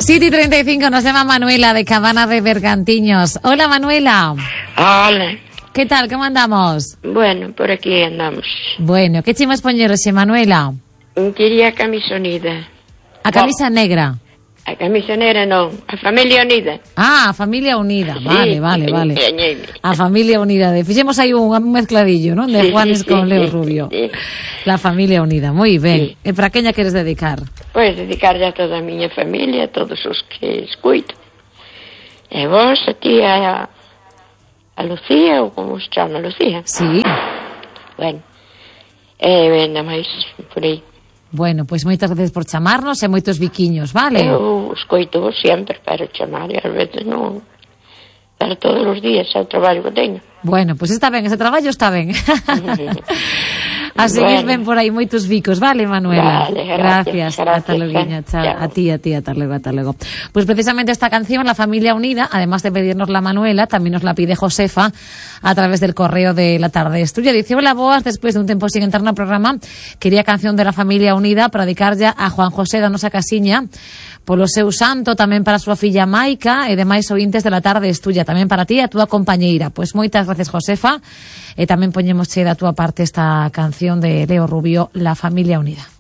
7:35 nos llama Manuela de Cabana de Bergantiños. Hola, Manuela. Hola. ¿Qué tal? ¿Cómo andamos? Bueno, por aquí andamos. Bueno, ¿qué chimas poñeros, Manuela? Quería a camisa unida. A camisa negra. A camisa negra non, a familia unida. Ah, a familia unida. Sí, Vale. Añeime. A familia unida. Fixemos aí un mezcladillo, non? De Juanes con Leo Rubio. Sí. La familia unida, moi ben. Sí. E para queña queres dedicar? Pois dedicarlle a toda a miña familia, a todos os que escuito. E vos, a ti, a Lucía, ou como se chama, Lucía? Sí. Bueno, e nada máis por aí. Bueno, pois moitas gracias por chamarnos e moitos biquiños, vale? Eu escoito vos sempre para chamar e ás veces non. Pero todos os días é o traballo que teño. Bueno, pois está ben, ese traballo está ben. A seguir Bueno. ven por aí moitos bicos, vale, Manuela? Vale, gracias. Ata loguiña, chao. A ti, ata luego. Pues precisamente esta canción, La Familia Unida, además de pedirnos la Manuela, también nos la pide Josefa a través del correo de La Tarde Estudia. Dice, hola, boas, despois de un tempo sin entrar no programa, quería canción de La Familia Unida para dedicar ya a Juan José da nosa casiña, polo seu santo, tamén para a súa filla Maica e demais ointes de La Tarde Estudia, tamén para ti e a túa compañeira. Pois moitas gracias, Josefa, e tamén poñemos da túa parte esta canción de Leo Rubio, La Familia Unida.